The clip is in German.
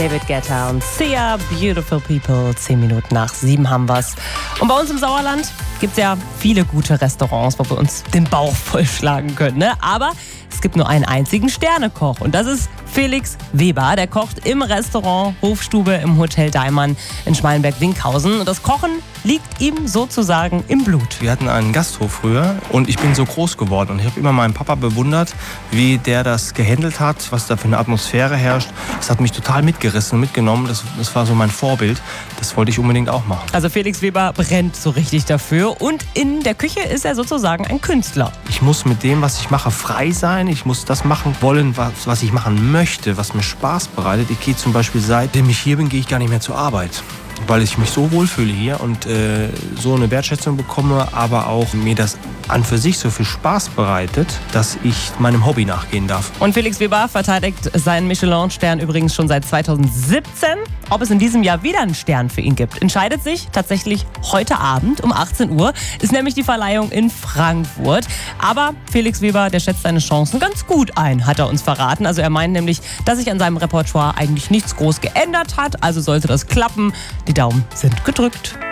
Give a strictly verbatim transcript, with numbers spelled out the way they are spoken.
David Guetta und Sia, Beautiful People. Zehn Minuten nach sieben haben wir's. Und bei uns im Sauerland gibt es ja viele gute Restaurants, wo wir uns den Bauch vollschlagen können. Ne? Aber es gibt nur einen einzigen Sternekoch und das ist Felix Weber. Der kocht im Restaurant Hofstube im Hotel Daimann in Schmalenberg-Winkhausen. Und das Kochen liegt ihm sozusagen im Blut. Wir hatten einen Gasthof früher und ich bin so groß geworden. Und ich habe immer meinen Papa bewundert, wie der das gehandelt hat, was da für eine Atmosphäre herrscht. Das hat mich total mitgerissen, mitgenommen. Das, das war so mein Vorbild. Das wollte ich unbedingt auch machen. Also Felix Weber brennt so richtig dafür. Und in der Küche ist er sozusagen ein Künstler. Ich muss mit dem, was ich mache, frei sein. Ich muss das machen wollen, was, was ich machen möchte, was mir Spaß bereitet. Ich gehe zum Beispiel, seitdem ich hier bin, gehe ich gar nicht mehr zur Arbeit, weil ich mich so wohlfühle hier und äh, so eine Wertschätzung bekomme, aber auch mir das an für sich so viel Spaß bereitet, dass ich meinem Hobby nachgehen darf. Und Felix Weber verteidigt seinen Michelin-Stern übrigens schon seit zweitausendsiebzehn. Ob es in diesem Jahr wieder einen Stern für ihn gibt, entscheidet sich tatsächlich heute Abend um achtzehn Uhr. Ist nämlich die Verleihung in Frankfurt. Aber Felix Weber, der schätzt seine Chancen ganz gut ein, hat er uns verraten. Also er meint nämlich, dass sich an seinem Repertoire eigentlich nichts groß geändert hat. Also sollte das klappen. Die Daumen sind gedrückt.